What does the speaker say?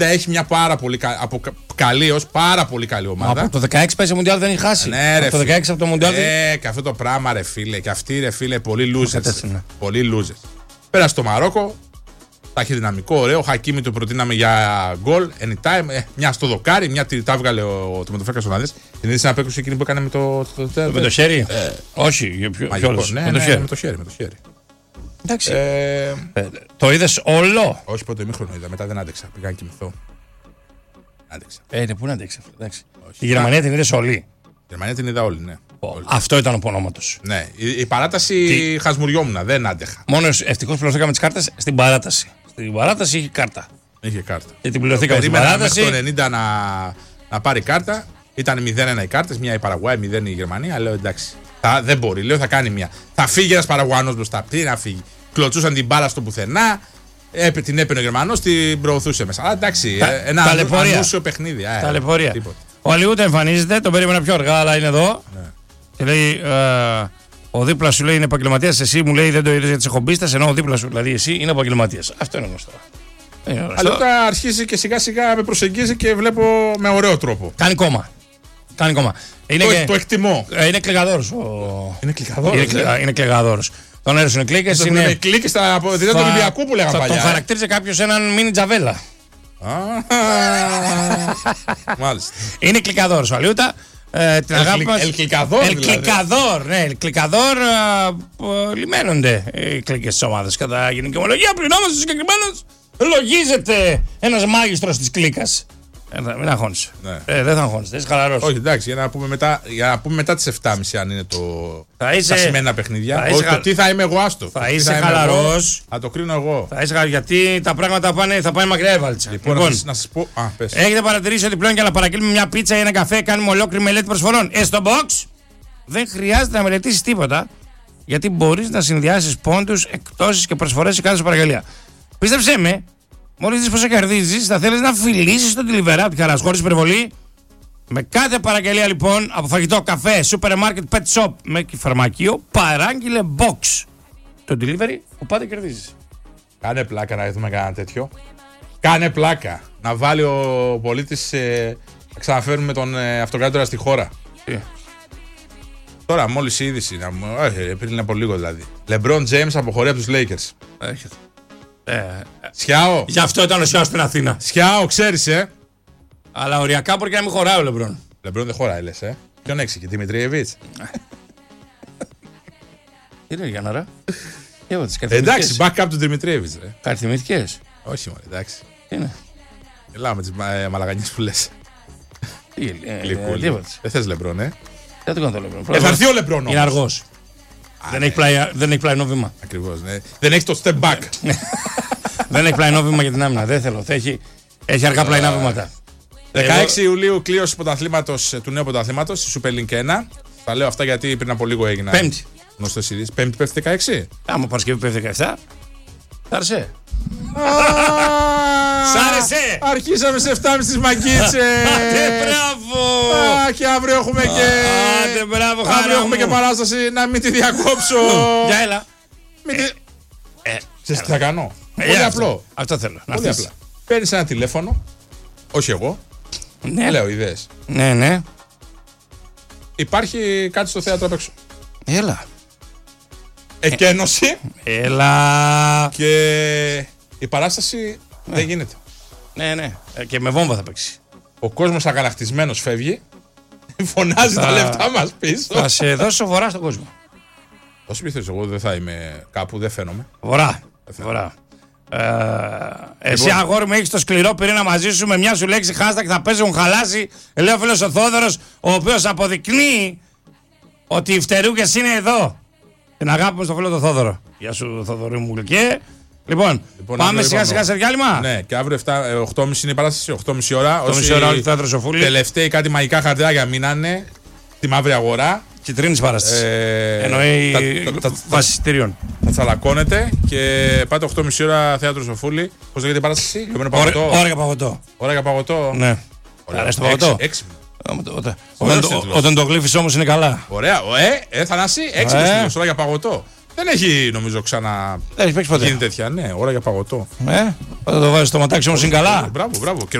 έχει μια πάρα πολύ καλή ως πάρα πολύ καλή ομάδα. Από το 16 παίζει Μουντιάλ, δεν έχει χάσει. Ναι, ρε, από το 16 από το Μουντιάλ. Και αυτό το πράγμα, ρε φίλε. Και αυτοί, ρε φίλε, πολύ losers. Πολύ losers. Πέρασε στο Μαρόκο. Ταχυδυναμικό, ωραίο. Ο Χακίμι του προτείναμε για γκολ. Anytime. Μια στο δοκάρι, μια τα έβγαλε ο τμετοφύλακας ο Ναδές. Την είδες να παίξει εκείνη που έκανε με το χέρι. Όχι, με το χέρι. Εντάξει. Το είδες όλο? Όχι, πρώτο ημίχρονο είδα. Μετά δεν άντεξα. Πήγα να κοιμηθώ. Άντεξα. Πού να αντέξει αυτό. Η Γερμανία την είδες όλη? Η Γερμανία την είδα όλη, ναι. Αυτό ήταν ο πονόματος. Ναι. Η παράταση χασμουριόμουν. Δεν άντεχα. Μόνο ευτυχώς πληρωθήκαμε τις κάρτες στην παράταση. Στην παράταση είχε κάρτα. Είχε κάρτα. Και την πληρωθήκαμε στην παράταση. Μέχρι το 90 να πάρει κάρτα. Ήταν 0-1 οι κάρτες. Μια η Παραγουάη, 0 η Γερμανία. Λέω εντάξει. Δεν μπορεί. Λέω θα κάνει μια. Θα φύγει ένας Παραγουάνος μπροστά. Τι να φύγει. Κλωτσούσαν την μπάλα στο πουθενά. Την έπαιρνε ο Γερμανός, την προωθούσε μέσα. Αλλά εντάξει, ένα ανούσιο παιχνίδι. Ταλαιπωρία. Ο Αλιούτα εμφανίζεται, τον περίμενα πιο αργά, αλλά είναι εδώ. Ναι. Και λέει, ο δίπλα σου λέει είναι επαγγελματίας, εσύ μου λέει δεν το είδες για τις εκπομπίστες, ενώ ο δίπλα σου, δηλαδή εσύ, είναι επαγγελματίας. Αυτό είναι γνωστό. Αλιούτα αρχίζει και σιγά σιγά με προσεγγίζει και βλέπω με ωραίο τρόπο. Κάνει κόμμα. Το εκτιμώ. Είναι κλεγαδόρος. Είναι κλεγαδόρος. Τον έρωσαν οι κλίκες. Είναι κλίκες στα αποδητήρια του Ολυμπιακού που λέγαμε παλιά. Τον χαρακτήριζε κάποιος έναν μίνι τζαβέλα. Μάλιστα. Είναι κλικαδόρος ο Αλιούτα. Την αγάπη μας. Ελκλικαδόρ. Ναι, ελκλικαδόρ. Λιμένονται οι κλίκες της ομάδας. Κατά γενική ομολογία, πριν όμως ο συγκεκριμένος λογίζεται ένας μάγιστρος της κλίκας. Μην αγχώνεσαι. Ναι. Δεν θα αγχώνεσαι, είσαι χαλαρός. Όχι, εντάξει, για να πούμε μετά τις 7.30 αν είναι τα σημαίνα παιχνίδια. Όχι, το τι θα είμαι εγώ, άστο. Θα είσαι χαλαρός. Θα το κρίνω εγώ. Θα είσαι χαλαρός, γιατί τα πράγματα θα πάνε μακριά η βαλίτσα. Λοιπόν, να σας πω. Πες. Έχετε παρατηρήσει ότι πλέον για να παραγγείλουμε μια πίτσα ή ένα καφέ κάνουμε ολόκληρη μελέτη προσφορών. Στο box δεν χρειάζεται να μελετήσεις τίποτα, γιατί μπορείς να συνδυάσεις πόντους, εκπτώσεις και προσφορές σε κάθε παραγγελία. Πίστεψέ με. Μόλις δεις πόσο κερδίζεις, θα θέλεις να φιλήσεις τον delivery από τη χαρά χωρίς υπερβολή. Με κάθε παραγγελία λοιπόν από φαγητό, καφέ, σούπερ μάρκετ, pet shop με φαρμακείο, παράγγειλε box. Το delivery που πάντα κερδίζεις. Κάνε πλάκα να δούμε κανένα τέτοιο. Κάνε πλάκα. Να βάλει ο πολίτης να ξαναφέρουμε τον αυτοκράτορα στη χώρα. Τώρα μόλις η είδηση, πριν από λίγο δηλαδή. LeBron James αποχωρεί από τους Lakers. Έρχεται. Σιάο. Γι' αυτό ήταν ο Σιάο στην Αθήνα. Σιάο, ξέρεις, Αλλά οριακά μπορεί και να μην χωράει ο Λεμπρόν. Λεμπρόν δεν χωράει, λες, Ποιον έξι και Δημητριεβίτς. Τι λέει για να ρε. Εντάξει, backup του Δημητριεβίτς. Κάτι θυμήθηκες? Όχι, μόνο, εντάξει. Τι είναι? Γελάω με τις μαλαγανιές που λες. Δεν θες Λεμπρόν, Δεν το κάνω το Λεμπρόν. Θα έρθει ο Λεμπρόν. Είναι αργός. Δεν έχει πλαϊνό βήμα. Ακριβώς, ναι. Δεν έχει το step back. Δεν έχει πλαϊνό βήμα για την άμυνα. Δεν θέλω. Έχει αργά πλαϊνά βήματα. 16 Ιουλίου κλήρωση του νέου πρωταθλήματος στη Super League 1. Θα λέω αυτά γιατί πριν από λίγο έγινα. Πέμπτη. Γνωστές ειδήσεις. Πέμπτη πέφτει 16. Άμα Παρασκευή πέφτει 17. Θα άρεσε. Σ' άρεσε! Αρχίσαμε σε 7.30 τις μαγκίτσες. Άντε μπράβο! Και αύριο έχουμε και... Άντε μπράβο, χαρά μου. Αύριο έχουμε και παράσταση, να μην τη διακόψω. Για έλα. Ξέρεις τι θα κάνω? Πολύ απλό. Αυτό θέλω. Πολύ απλά. Παίρνεις ένα τηλέφωνο, όχι εγώ. Λέω ιδέες. Ναι. Υπάρχει κάτι στο θέατρο απ' έξω. Έλα. Εκένωση. Έλα. Και η παράσταση δεν γίνεται. Ναι. Και με βόμβα θα παίξει. Ο κόσμος αγανακτισμένος φεύγει. Φωνάζει τα λεφτά μας πίσω. Θα σε δώσω βορρά στον κόσμο. Όσο πιθανώς εγώ δεν θα είμαι κάπου, δεν φαίνομαι. Βορρά. Εσύ αγόρι μου έχεις το σκληρό πυρήνα μαζί σου με μια σου λέξη hashtag θα παίζουν χαλάσει. Λέει ο φίλος ο Θόδωρος, ο οποίος αποδεικνύει ότι οι φτερούγες είναι εδώ. Την αγάπη μου στο φίλο του Θόδωρο. Γεια σου Θόδωρο μου γλυκέ. Λοιπόν, πάμε σιγά σιγά σε διάλειμμα. Ναι, και αύριο 8.30 είναι η παράσταση, 8.30 ώρα. 8.30 ώρα όλοι Θέατρο Σοφούλη. Τελευταίοι κάτι μαγικά χαρτιά μείνανε στη μαύρη αγορά. Κιτρίνης παράσταση. Εννοεί βασιστήριων. Θα τσαλακώνετε και πάτε 8.30 ώρα Θέατρο Σοφούλη. Πώς λέγεται η παράσταση? Ώρα για παγωτό. Ναι. Αρέσει το παγωτό. Όταν το γλύφεις όμως είναι καλά. Ωραία. Θανάση, 6 ώρα για παγωτό. Δεν έχει νομίζω ξανά Δεν έχει παίξει ποτέ. γίνει τέτοια. Ναι, ώρα για παγωτό. Θα το βάζει στο ματάξι όμως είναι καλά. Μπράβο.